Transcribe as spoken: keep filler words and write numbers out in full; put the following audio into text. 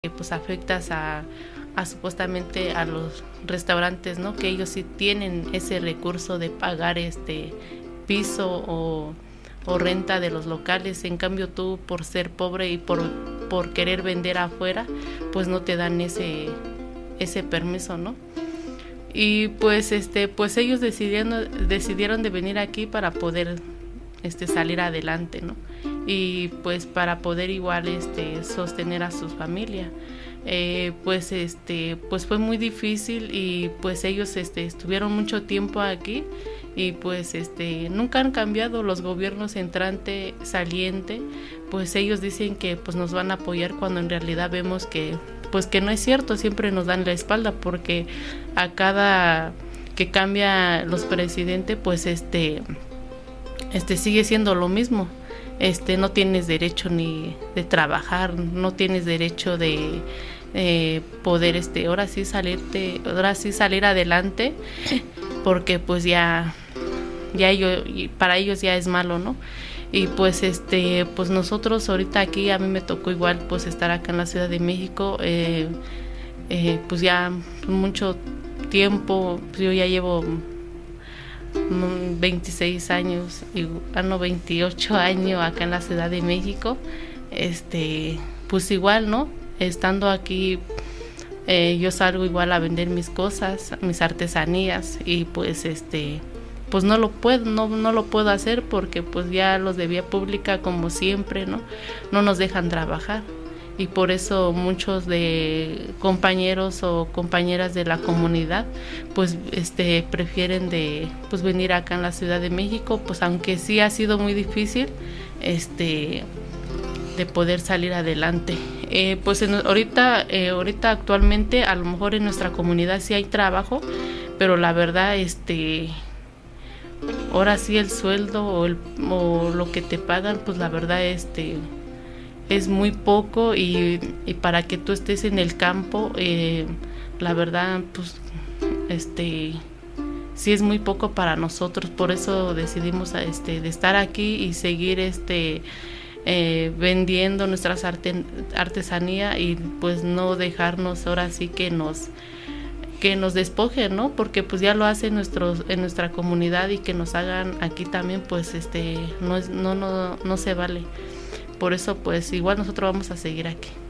que pues afectas a, a supuestamente a los restaurantes, ¿no? Que ellos sí tienen ese recurso de pagar este piso o, o renta de los locales. En cambio tú, por ser pobre y por, por querer vender afuera, pues no te dan ese, ese permiso, ¿no? Y pues este pues ellos decidieron decidieron de venir aquí para poder este salir adelante, ¿no? Y pues para poder igual este sostener a su familia. Eh, pues este pues fue muy difícil y pues ellos este estuvieron mucho tiempo aquí y pues este nunca han cambiado los gobiernos entrante, saliente, pues ellos dicen que pues nos van a apoyar cuando en realidad vemos que pues que no es cierto, siempre nos dan la espalda porque a cada que cambia los presidentes pues este este sigue siendo lo mismo. Este no tienes derecho ni de trabajar, no tienes derecho de eh, poder este ahora sí salirte, ahora sí salir adelante, porque pues ya ya yo para ellos ya es malo, ¿no? Y pues este pues nosotros ahorita aquí a mí me tocó igual pues estar acá en la Ciudad de México, eh, eh, pues ya mucho tiempo, pues yo ya llevo veintiséis años, ah no, veintiocho años acá en la Ciudad de México. Este, pues igual, ¿no? Estando aquí, eh, yo salgo igual a vender mis cosas, mis artesanías, y pues este, pues no lo puedo, no, no lo puedo hacer porque pues ya los de vía pública, como siempre, ¿no? No nos dejan trabajar. Y por eso muchos de compañeros o compañeras de la comunidad pues este prefieren de pues venir acá en la Ciudad de México, pues aunque sí ha sido muy difícil este de poder salir adelante. Eh, pues en, ahorita eh, ahorita actualmente a lo mejor en nuestra comunidad sí hay trabajo, pero la verdad este ahora sí el sueldo o, el, o lo que te pagan pues la verdad este es muy poco y, y para que tú estés en el campo, eh, la verdad, pues, este, sí es muy poco para nosotros. Por eso decidimos, este, de estar aquí y seguir, este, eh, vendiendo nuestras arte, artesanía y, pues, no dejarnos ahora sí que nos, que nos despojen, ¿no? Porque, pues, ya lo hacen nuestros, en nuestra comunidad y que nos hagan aquí también, pues, este, no es, no, no, no se vale. Por eso pues igual nosotros vamos a seguir aquí.